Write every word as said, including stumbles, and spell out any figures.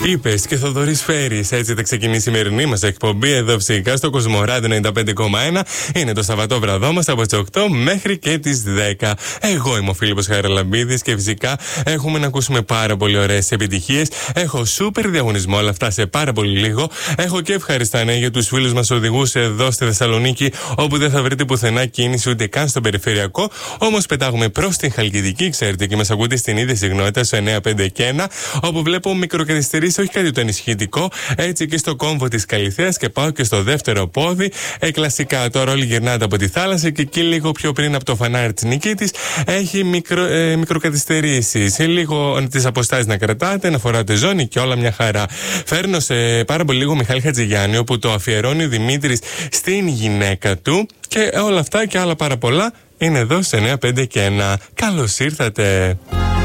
Είπες και Θοδωρής Φέρης. Έτσι θα ξεκινήσει η σημερινή μας εκπομπή εδώ φυσικά στο Κοσμοράδιο ενενήντα πέντε κόμμα ένα. Είναι το Σαββατόβραδό μας από τις οκτώ μέχρι και τις δέκα. Εγώ είμαι ο Φίλιππος Χαραλαμπίδης και φυσικά έχουμε να ακούσουμε πάρα πολύ ωραίες επιτυχίες. Έχω σούπερ διαγωνισμό, αλλά αυτά σε πάρα πολύ λίγο. Έχω και ευχαριστά νέα για τους φίλους μας οδηγούς εδώ στη Θεσσαλονίκη, όπου δεν θα βρείτε πουθενά κίνηση ούτε καν στο περιφερειακό. Όμως πετάγουμε προς την Χαλκιδική, ξέρετε, και μας ακούτε στην ίδια συγνότητα στο εννιά πέντε και ένα, όπου βλέπω μικροκαθυστερήσεις, όχι κάτι το ενισχυτικό. Έτσι και στο κόμβο της Καλιθέας και πάω και στο δεύτερο πόδι. Ε, κλασικά τώρα όλοι γυρνάτε από τη θάλασσα και εκεί λίγο πιο πριν από το φανάρι της Νικήτης έχει μικρο, ε, μικροκαθυστερήσεις. Λίγο τις αποστάσεις να κρατάτε, να φοράτε ζώνη και όλα μια χαρά. Φέρνω σε πάρα πολύ λίγο Μιχάλη Χατζηγιάννη, όπου το αφιερώνει ο Δημήτρης στην γυναίκα του. Και όλα αυτά και άλλα πάρα πολλά είναι εδώ σε εννιά πέντε και ένα. Καλώς ήρθατε.